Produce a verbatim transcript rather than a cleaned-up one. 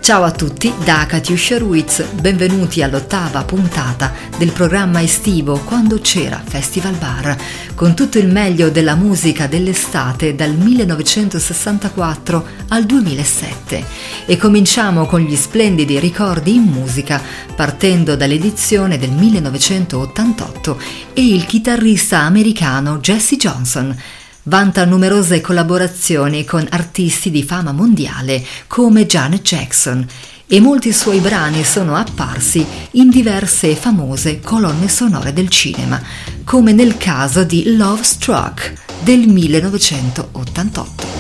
Ciao a tutti da Katiuscia Ruiz, benvenuti all'ottava puntata del programma estivo Quando c'era Festival Bar, con tutto il meglio della musica dell'estate dal millenovecentosessantaquattro al duemilasette. E cominciamo con gli splendidi ricordi in musica, partendo dall'edizione del millenovecentottantotto e il chitarrista americano Jesse Johnson. Vanta numerose collaborazioni con artisti di fama mondiale come Janet Jackson e molti suoi brani sono apparsi in diverse e famose colonne sonore del cinema, come nel caso di Love Struck del millenovecentottantotto.